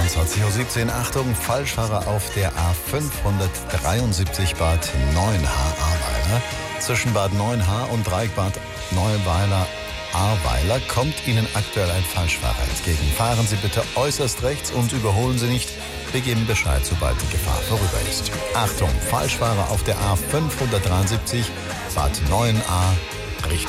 21:17 Uhr. Achtung, Falschfahrer auf der A573 Bad Neuenahr-Ahrweiler. Zwischen Bad Neuenahr und Dreieckbad Neuweiler-Ahrweiler kommt Ihnen aktuell ein Falschfahrer entgegen. Fahren Sie bitte äußerst rechts und überholen Sie nicht. Wir geben Bescheid, sobald die Gefahr vorüber ist. Achtung, Falschfahrer auf der A573 Bad Neuenahr Richtung